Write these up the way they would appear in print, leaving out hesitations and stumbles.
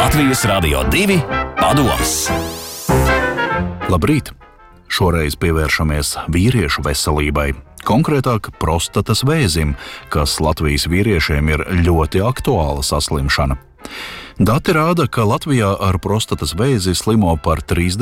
Latvijas Radio 2 padoms. Labrīt! Šoreiz pievēršamies vīriešu veselībai. Konkrētāk prostatas vēzim, kas Latvijas vīriešiem ir ļoti aktuāla saslimšana. Dati rāda, ka Latvijā ar prostatas vēzi slimo par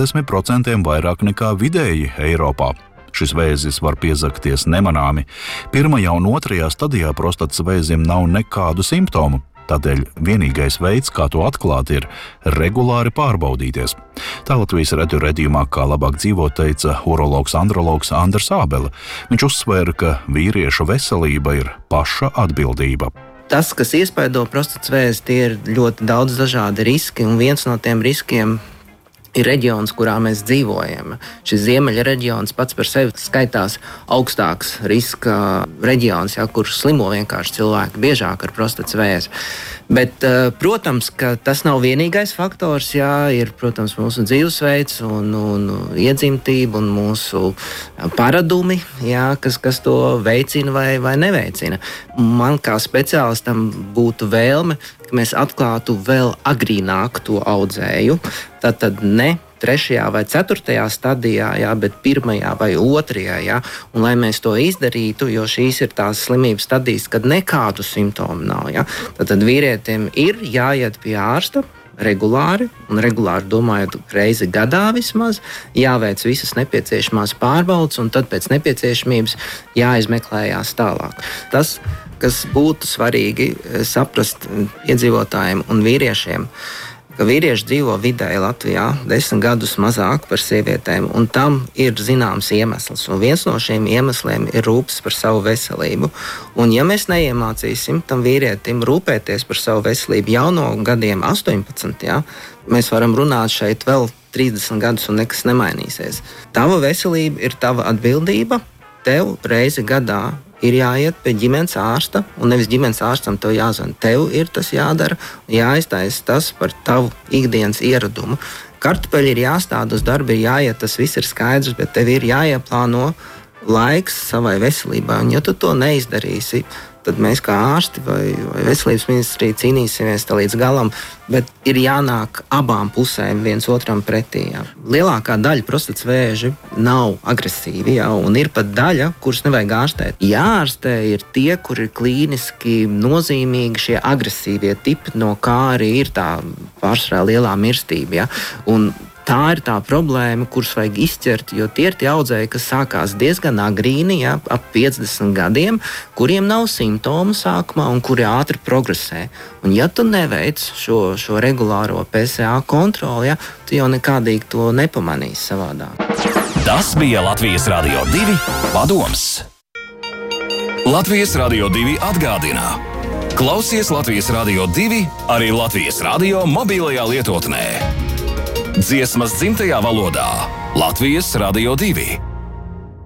30% vairāk nekā vidēji Eiropā. Šis vēzis var piezakties nemanāmi. Pirmajā un otrajā stadijā prostatas vēzim nav nekādu simptomu. Tādēļ vienīgais veids, kā to atklāt, ir regulāri pārbaudīties. Tā Latvijas radio redzījumā Kā labāk dzīvot teica urologs andrologs Andrs Ābele. Viņš uzsvēra, ka vīriešu veselība ir paša atbildība. Tas, kas iespaido prostatas vēzi, tie ir ļoti daudz dažādi riski, un viens no tiem riskiem ir reģions, kurā mēs dzīvojam. Šis ziemeļa reģions pats par sevi skaitās augstāks riska reģions, kur slimo vienkārši cilvēki biežāk ar prostatas vēzi. Bet, protams, ka tas nav vienīgais faktors. Ir, protams, mūsu dzīvesveids un iedzimtība un mūsu paradumi, kas to veicina vai neveicina. Man kā speciālistam būtu vēlme, ka mēs atklātu vēl agrīnāk to audzēju. Tad ne 3. vai 4. stadijā, bet 1. vai 2. Un, lai mēs to izdarītu, jo šīs ir tās slimības stadijas, kad nekādu simptomu nav. Tad vīrietim ir jāiet pie ārsta regulāri, un regulāri domājot reizi gadā vismaz, jāveic visas nepieciešamās pārbaudes, un tad pēc nepieciešamības jāizmeklējās tālāk. Tas, kas būtu svarīgi saprast iedzīvotājiem un vīriešiem, ka vīrieši dzīvo vidēji Latvijā 10 gadus mazāk par sievietēm, un tam ir zināms iemesls. Un viens no šiem iemesliem ir rūpes par savu veselību. Un ja mēs neiemācīsim tam vīrietim rūpēties par savu veselību jau no gadiem 18, mēs varam runāt šeit vēl 30 gadus un nekas nemainīsies. Tava veselība ir tava atbildība. Tev reizi gadā ir jāiet pie ģimenes ārsta, un nevis ģimenes ārstam tev jāzvan. Tev ir tas jādara, jāiztaisa tas par tavu ikdienas ieradumu. Kartupeļi ir jāstāda uz darbu, ir jāiet, tas viss ir skaidrs, bet tev ir jāieplāno laiks savai veselībai. Un ja tu to neizdarīsi, tad mēs kā ārsti vai veselības ministrija cīnīsimies tā līdz galam, bet ir jānāk abām pusēm viens otram pretī. Lielākā daļa prostatas vēži nav agresīvi, un ir pat daļa, kuras nevajag ārstēt. Jāārstē ir tie, kuri ir klīniski nozīmīgi, šie agresīvie tipi, no kā arī ir tā pārsvarā lielā mirstība. Un tā ir tā problēma, kuras vajag izķert, jo tie ir tie audzēji, kas sākās diezgan agrīni, ap 50 gadiem, kuriem nav simptomu sākumā un kuri ātri progresē. Un ja tu neveic šo regulāro PSA kontroli, tu jau nekādīgi to nepamanīsi savādāk. Tas bija Latvijas Radio 2 padoms. Latvijas Radio 2 atgādina. Klausies Latvijas Radio 2 arī Latvijas radio mobilajā lietotnē. Dziesmas dzimtajā valodā Latvijas Radio 2.